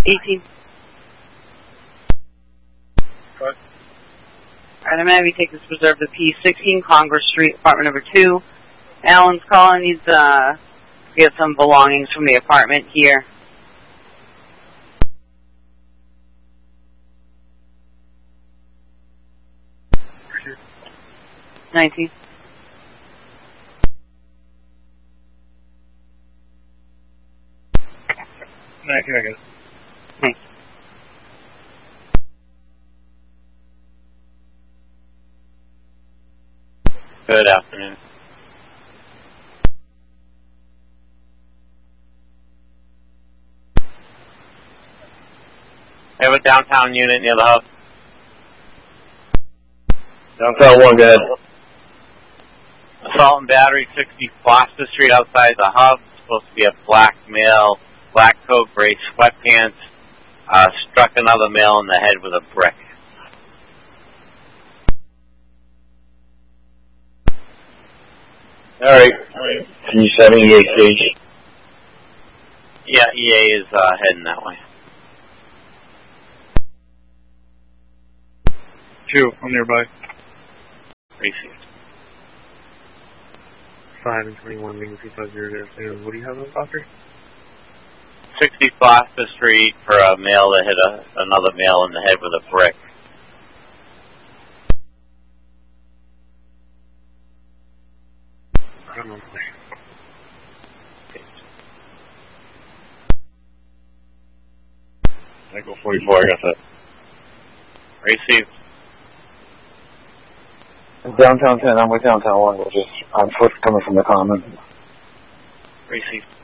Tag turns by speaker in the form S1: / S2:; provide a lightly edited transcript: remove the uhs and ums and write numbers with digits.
S1: 18.
S2: What?
S1: Alright, I'm having you take this reserve to P16, Congress Street, apartment number 2. Alan's calling, needs to get some belongings from the apartment here.
S2: Sure.
S1: 19.
S2: I guess.
S1: Thanks.
S3: Good afternoon. I have a downtown unit near the hub.
S2: Downtown 1, go ahead.
S3: Assault and battery, 60 Foster Street outside the hub. Supposed to be a black male, black coat, gray sweatpants. Struck another male in the head with a brick.
S2: Alright. Can you send me EA stage?
S3: Yeah, EA is heading that way.
S2: 2, I'm nearby.
S3: Received.
S2: 5 and 21, leaving 250. And what do you have on the property?
S3: 60 Foster Street for a male that hit another male in the head with a brick.
S2: I don't know. I go 44, I got that.
S3: Received.
S4: Downtown 10, I'm with downtown 1, which is on foot coming from the common.
S3: Received.